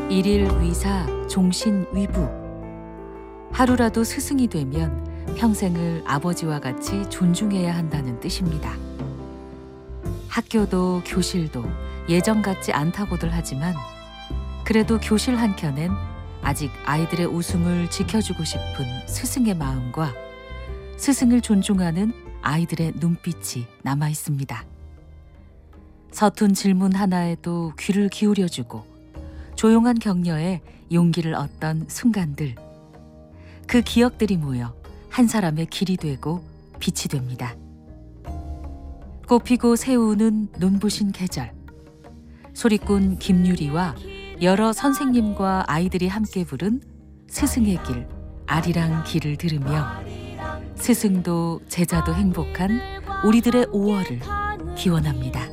일일 위사 종신 위부. 하루라도 스승이 되면 평생을 아버지와 같이 존중해야 한다는 뜻입니다. 학교도 교실도 예전 같지 않다고들 하지만 그래도 교실 한켠엔 아직 아이들의 웃음을 지켜주고 싶은 스승의 마음과 스승을 존중하는 아이들의 눈빛이 남아 있습니다. 서툰 질문 하나에도 귀를 기울여주고 조용한 격려에 용기를 얻던 순간들, 그 기억들이 모여 한 사람의 길이 되고 빛이 됩니다. 꽃피고 새우는 눈부신 계절. 소리꾼 김유리와 여러 선생님과 아이들이 함께 부른 스승의 길, 아리랑 길을 들으며 스승도 제자도 행복한 우리들의 5월을 기원합니다.